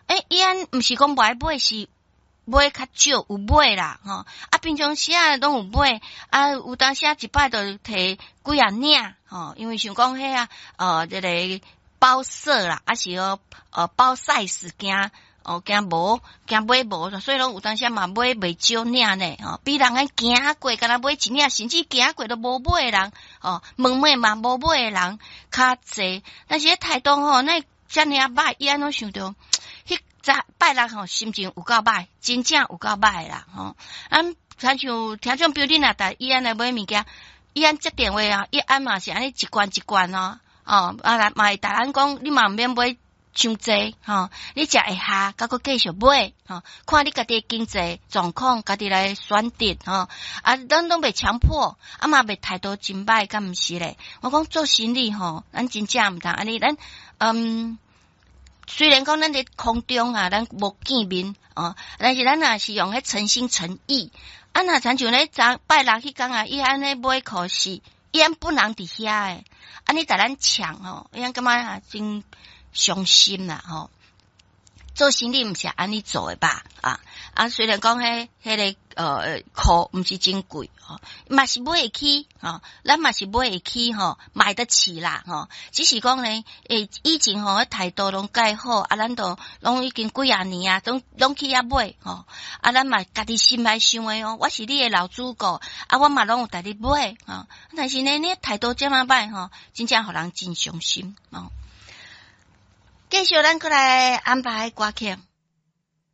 伊安毋是讲无爱买，是买较少，有买啦吼。平常时啊拢有买，有当时一摆就摕几啊领吼，因为想讲迄这个包色啦，是包 size 惊买无，所以拢有当时嘛买袂少领呢吼。比人安行过，敢若买一领，甚至行过都无买的人问买嘛无买的人较济。但是台东吼，那遮尔啊歹，伊安怎想着？拜六吼心情有够歹，真正有够歹啦吼。亲像听众朋友若带伊安来买物件，伊安接电话啊，伊安嘛是安尼一罐一罐嘛会带咱讲，你嘛毋免买伤济吼，你食会下，甲佫继续买吼，看你家己经济状况，家己来选择吼。咱拢袂强迫，嘛袂态度真歹，敢毋是咧？我讲做生意吼，咱真正毋通安尼，咱虽然讲咱伫空中咱无见面但是咱也是用迄诚心诚意。若亲像咧拜六迄天伊安尼买裤是，伊安本人伫遐诶，安尼甲咱抢伊安感觉真伤心啦吼。做生意毋是安尼做诶吧？虽然讲迄个裤毋是真贵嘛是买会起咱嘛是买会起买得起啦只是讲咧以前态度拢介好咱都拢已经几啊年拢去遐买咱嘛家己心来想诶我是你诶老主顾我嘛拢有带你买但是呢你态度这么歹真正互人真伤心继续咱过来安排歌曲。